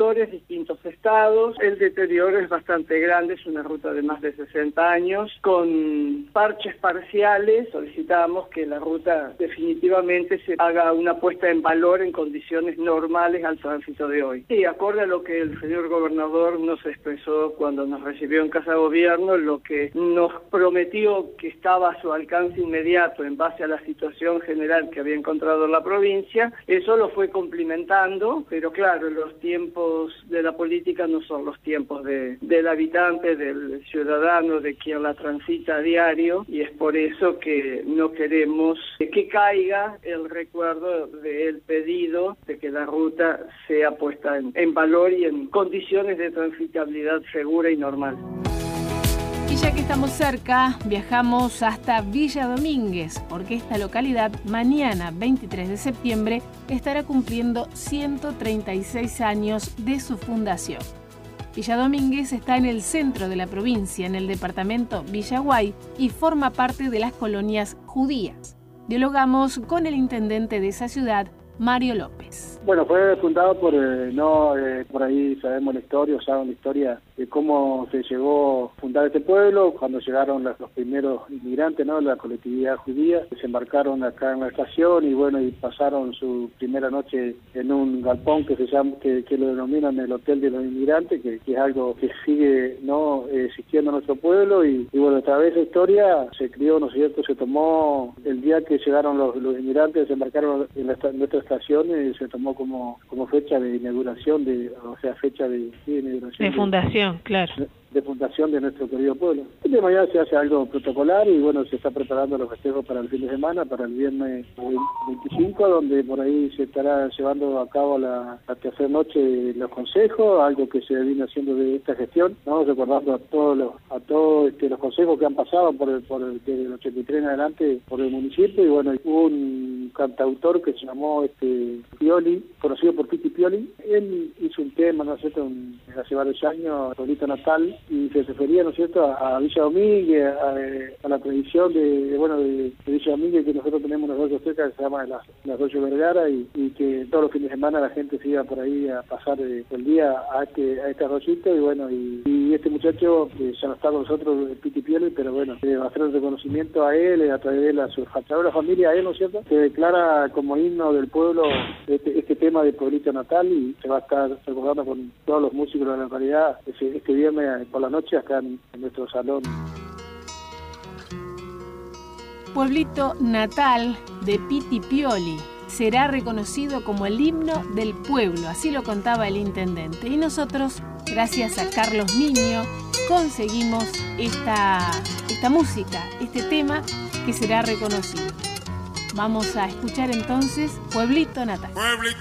distintos estados. El deterioro es bastante grande, es una ruta de más de 60 años, con parches parciales. Solicitamos que la ruta definitivamente se haga una puesta en valor en condiciones normales al tránsito de hoy. Y acorde a lo que el señor gobernador nos expresó cuando nos recibió en Casa de Gobierno, lo que nos prometió que estaba a su alcance inmediato en base a la situación general que había encontrado la provincia, eso lo fue cumplimentando, pero claro, los tiempos de la política no son los tiempos del habitante, del ciudadano, de quien la transita a diario, y es por eso que no queremos que caiga el recuerdo del pedido de que la ruta sea puesta en valor y en condiciones de transitabilidad segura y normal. Y ya que estamos cerca, viajamos hasta Villa Domínguez, porque esta localidad mañana, 23 de septiembre, estará cumpliendo 136 años de su fundación. Villa Domínguez está en el centro de la provincia, en el departamento Villaguay, y forma parte de las colonias judías. Dialogamos con el intendente de esa ciudad, Mario López. Bueno, fue fundado por ahí sabemos la historia, o saben la historia de cómo se llegó a fundar este pueblo, cuando llegaron los primeros inmigrantes, ¿no? La colectividad judía, desembarcaron acá en la estación y bueno, y pasaron su primera noche en un galpón que se llama, que lo denominan el Hotel de los Inmigrantes, que es algo que sigue no existiendo en nuestro pueblo y bueno, a través de esa historia se crió, ¿no es cierto? Se tomó el día que llegaron los inmigrantes, desembarcaron en nuestra estación y se tomó como fecha de inauguración, fecha de inauguración. De fundación, claro. De fundación de nuestro querido pueblo. De mañana se hace algo protocolar y bueno, se está preparando los festejos para el fin de semana, para el viernes 25, donde por ahí se estará llevando a cabo la tercera noche los consejos, algo que se viene haciendo de esta gestión, ¿no? Recordando a todos los consejos que han pasado desde el 83 en adelante por el municipio y bueno, hubo un cantautor que se llamó Pioli, conocido por Piti Pioli. Él hizo un tema, ¿no es cierto?, hace varios años, Pueblito Natal, y se refería, ¿no es cierto?, a Villa Domínguez, a la tradición de Villa Domínguez, que nosotros tenemos unos rollos cerca que se llama las Rollos Vergara, y que todos los fines de semana la gente se iba por ahí a pasar el día a este arroyito, y bueno, y este muchacho, que ya no está con nosotros, Piti Pioli, pero bueno, va a hacer un reconocimiento a él, a través de él, a través de la familia, a él, ¿no es cierto?, que declara como himno del pueblo este tema de Pueblito Natal, y se va a estar recordando con todos los músicos de la localidad este viernes por la noche acá en nuestro salón. Pueblito Natal de Piti Pioli será reconocido como el himno del pueblo, así lo contaba el intendente. Y nosotros, gracias a Carlos Niño, conseguimos esta música, este tema que será reconocido. Vamos a escuchar entonces Pueblito Natal.